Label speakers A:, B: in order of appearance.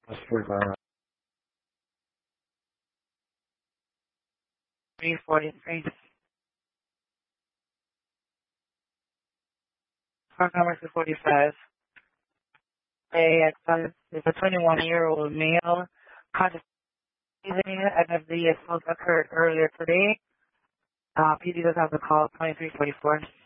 A: 343. Park number 245. It's a 21-year-old male. Conscious of the assault occurred earlier today. PD does have the call 2344.